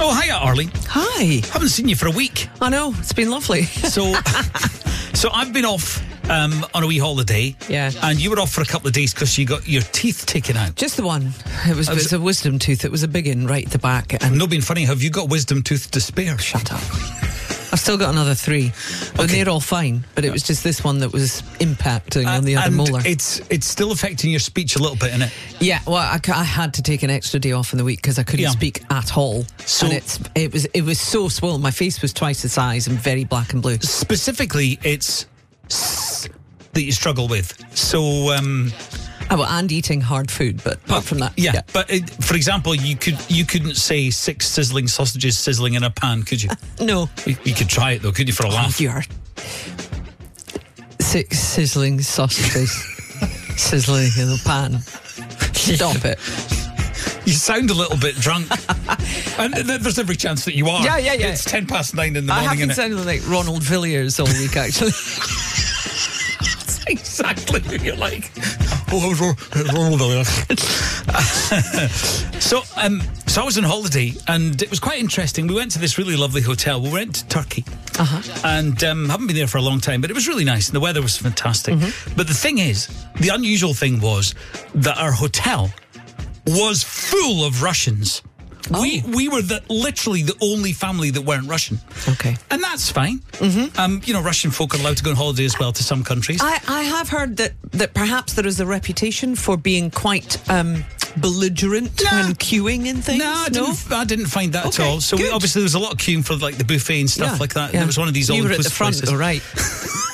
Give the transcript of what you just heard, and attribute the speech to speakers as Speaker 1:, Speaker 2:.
Speaker 1: Oh, hiya, Arlie.
Speaker 2: Hi.
Speaker 1: Haven't seen you for a week.
Speaker 2: I know, it's been lovely.
Speaker 1: So I've been off on a wee holiday.
Speaker 2: Yeah.
Speaker 1: And you were off for a couple of days because you got your teeth taken out.
Speaker 2: Just the one. It was a wisdom tooth. It was a big one right at the back. And
Speaker 1: No being funny, have you got wisdom tooth to spare?
Speaker 2: shut up. I've still got another 3. But
Speaker 1: Okay.
Speaker 2: they're all fine. But it was just this one that was impacting on the other
Speaker 1: and
Speaker 2: molar.
Speaker 1: it's still affecting your speech a little bit, innit?
Speaker 2: Yeah, well, I had to take an extra day off in the week because I couldn't speak at all.
Speaker 1: So-
Speaker 2: and it was so swollen. My face was twice the size and very black and blue.
Speaker 1: Specifically, it's that you struggle with. So,
Speaker 2: And eating hard food, but apart from that,
Speaker 1: yeah. But for example, you couldn't say 6 sizzling sausages sizzling in a pan, could you?
Speaker 2: No.
Speaker 1: You could try it though, could you, for a laugh?
Speaker 2: You are 6 sizzling sausages sizzling in the pan. Stop it.
Speaker 1: You sound a little bit drunk. And there's every chance that you are.
Speaker 2: Yeah.
Speaker 1: It's 9:10 in the
Speaker 2: I
Speaker 1: morning.
Speaker 2: have been sounding like Ronald Villiers all week, actually.
Speaker 1: That's exactly who you're like. So I was on holiday and it was quite interesting. We went to this really lovely hotel. We went to Turkey. And haven't been there for a long time, but it was really nice and the weather was fantastic. But the thing is, the unusual thing was that our hotel was full of Russians. We were literally the only family that weren't Russian.
Speaker 2: Okay.
Speaker 1: And that's fine. Russian folk are allowed to go on holiday as well to some countries.
Speaker 2: I have heard that perhaps there is a reputation for being quite belligerent when queuing and things.
Speaker 1: I didn't find that at
Speaker 2: Okay,
Speaker 1: all. So
Speaker 2: good.
Speaker 1: obviously there was a lot of queuing for like the buffet and stuff like that. And it was one of these
Speaker 2: You were at
Speaker 1: all-inclusive
Speaker 2: the front,
Speaker 1: places.
Speaker 2: all right.